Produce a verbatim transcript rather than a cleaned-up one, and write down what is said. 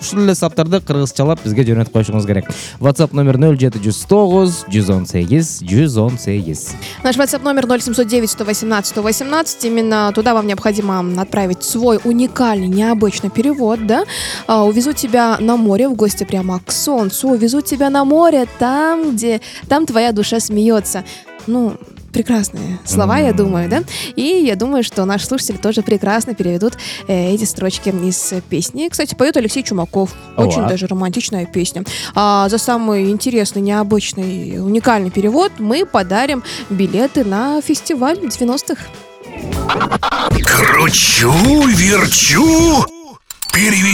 ушул эле саптарды кыргызчалап бизге жөнөтүп коюшуңуз керек. WhatsApp номер ноль жети жүз тогуз жүз он сегиз жүз он сегиз. Наш WhatsApp номер ноль семьсот девять сто восемнадцать сто восемнадцать. Именно туда вам необходимо отправить свой уникальный, необычный перевод, да? А, увезу тебя на море в гости прямо к солнцу, увезу тебя на море там, где там твоя душа смеется. Ну, прекрасные слова, mm-hmm. я думаю, да? И я думаю, что наши слушатели тоже прекрасно переведут э, эти строчки из песни. Кстати, поет Алексей Чумаков. Очень oh, даже романтичная песня. А за самый интересный, необычный, уникальный перевод мы подарим билеты на фестиваль девяностых. Кручу, верчу, переведу.